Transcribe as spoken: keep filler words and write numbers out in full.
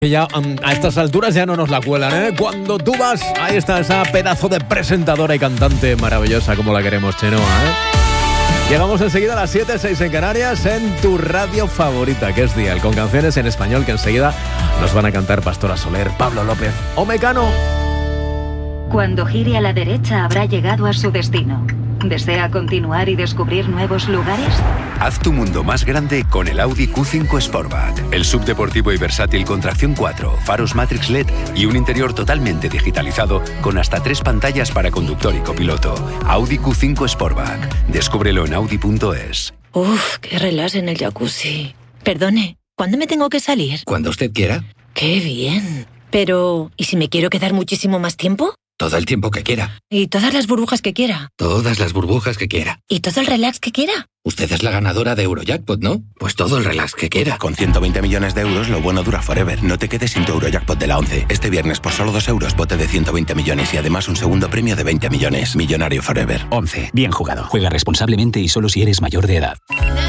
Ya um, a estas alturas ya no nos la cuelan, ¿eh? Cuando tú vas, ahí está esa pedazo de presentadora y cantante maravillosa como la queremos, Chenoa, ¿eh? Llegamos enseguida a las siete, seis en Canarias, en tu radio favorita, que es Dial, con canciones en español que enseguida nos van a cantar Pastora Soler, Pablo López o Mecano. Cuando gire a la derecha habrá llegado a su destino. ¿Desea continuar y descubrir nuevos lugares? Haz tu mundo más grande con el Audi Q cinco Sportback. El subdeportivo y versátil con tracción cuatro, faros Matrix L E D y un interior totalmente digitalizado con hasta tres pantallas para conductor y copiloto. Audi Q cinco Sportback. Descúbrelo en audi punto es. Uf, qué relax en el jacuzzi. Perdone, ¿cuándo me tengo que salir? Cuando usted quiera. ¡Qué bien! Pero, ¿y si me quiero quedar muchísimo más tiempo? Todo el tiempo que quiera. ¿Y todas las burbujas que quiera? Todas las burbujas que quiera. ¿Y todo el relax que quiera? Usted es la ganadora de Eurojackpot, ¿no? Pues todo el relax que quiera. Con ciento veinte millones de euros, lo bueno dura forever. No te quedes sin tu Eurojackpot de la once. Este viernes, por solo dos euros, bote de ciento veinte millones y además un segundo premio de veinte millones. Millonario forever. once. Bien jugado. Juega responsablemente y solo si eres mayor de edad.